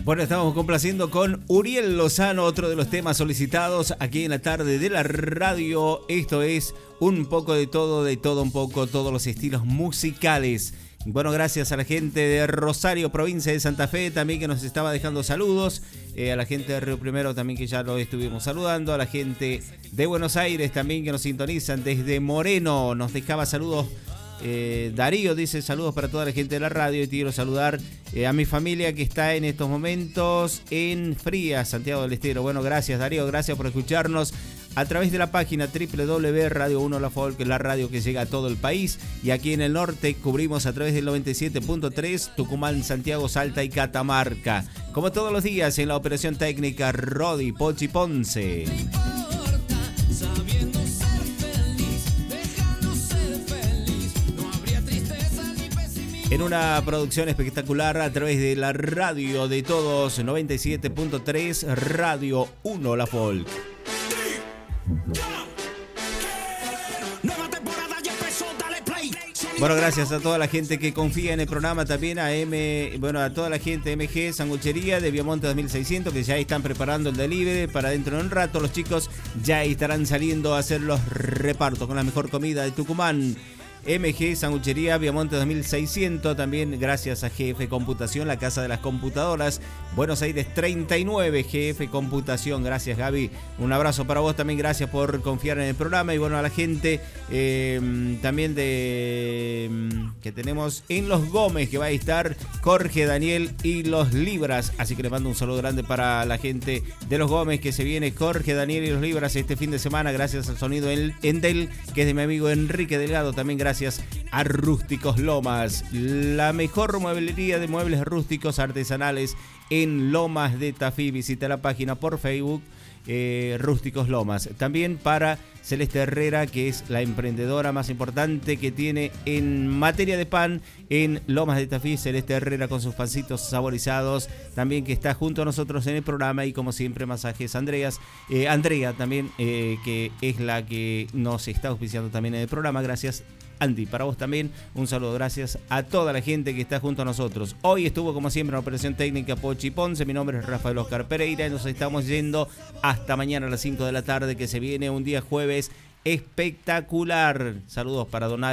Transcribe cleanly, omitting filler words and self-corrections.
Bueno, estamos complaciendo con Uriel Lozano, otro de los temas solicitados aquí en la tarde de la radio. Esto es un poco de todo un poco, todos los estilos musicales. Bueno, gracias a la gente de Rosario, provincia de Santa Fe, también que nos estaba dejando saludos. A la gente de Río Primero también, que ya lo estuvimos saludando. A la gente de Buenos Aires también, que nos sintonizan desde Moreno. Nos dejaba saludos. Darío dice saludos para toda la gente de la radio y quiero saludar a mi familia que está en estos momentos en Frías, Santiago del Estero. Bueno, gracias Darío, gracias por escucharnos a través de la página www.radio 1 La Folk, la radio que llega a todo el país, y aquí en el norte cubrimos a través del 97.3 Tucumán, Santiago, Salta y Catamarca. Como todos los días en la operación técnica Rodi Pochi Ponce. En una producción espectacular a través de la radio de todos, 97.3 Radio 1 La Folk. Bueno, gracias a toda la gente que confía en el programa, también a toda la gente de MG Sanguchería de Viamonte 2600, que ya están preparando el delivery para dentro de un rato. Los chicos ya estarán saliendo a hacer los repartos con la mejor comida de Tucumán. MG Sanguchería Viamonte 2600, también gracias a GF Computación, la casa de las computadoras, Buenos Aires 39, GF Computación. Gracias, Gaby, un abrazo para vos también, gracias por confiar en el programa. Y bueno, a la gente también que tenemos en Los Gómez, que va a estar Jorge, Daniel y Los Libras, así que les mando un saludo grande para la gente de Los Gómez, que se viene Jorge, Daniel y Los Libras este fin de semana, gracias al sonido Endel, que es de mi amigo Enrique Delgado, también gracias a Rústicos Lomas, la mejor mueblería de muebles rústicos artesanales en Lomas de Tafí. Visita la página por Facebook Rústicos Lomas. También para Celeste Herrera, que es la emprendedora más importante que tiene en materia de pan en Lomas de Tafí. Celeste Herrera con sus pancitos saborizados, también que está junto a nosotros en el programa. Y como siempre, Masajes Andrea también, que es la que nos está auspiciando también en el programa. Gracias, Andy, para vos también un saludo, gracias a toda la gente que está junto a nosotros. Hoy estuvo como siempre en la operación técnica Pochi Ponce, mi nombre es Rafael Oscar Pereira y nos estamos yendo hasta mañana a las 5 de la tarde, que se viene un día jueves espectacular. Saludos para Donald.